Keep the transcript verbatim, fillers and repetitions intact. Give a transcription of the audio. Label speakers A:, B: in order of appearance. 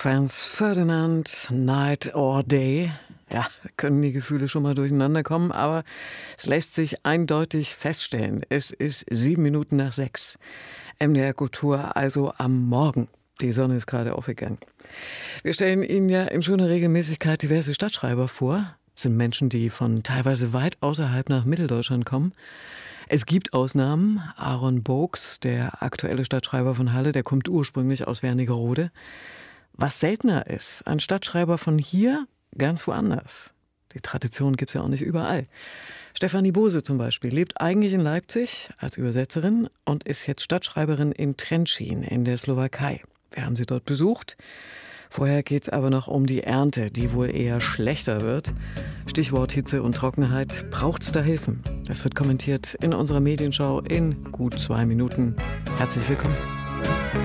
A: Franz Ferdinand, Night or Day. Ja, können die Gefühle schon mal durcheinander kommen, aber es lässt sich eindeutig feststellen. Es ist sieben Minuten nach sechs. M D R Kultur also am Morgen. Die Sonne ist gerade aufgegangen. Wir stellen Ihnen ja in schöner Regelmäßigkeit diverse Stadtschreiber vor. Das sind Menschen, die von teilweise weit außerhalb nach Mitteldeutschland kommen. Es gibt Ausnahmen. Aaron Boaks, der aktuelle Stadtschreiber von Halle, der kommt ursprünglich aus Wernigerode. Was seltener ist, ein Stadtschreiber von hier ganz woanders. Die Tradition gibt es ja auch nicht überall. Stefanie Bose zum Beispiel lebt eigentlich in Leipzig als Übersetzerin und ist jetzt Stadtschreiberin in Trenčín in der Slowakei. Wir haben sie dort besucht. Vorher geht es aber noch um die Ernte, die wohl eher schlechter wird. Stichwort Hitze und Trockenheit. Braucht's da Hilfen? Das wird kommentiert in unserer Medienschau in gut zwei Minuten. Herzlich willkommen.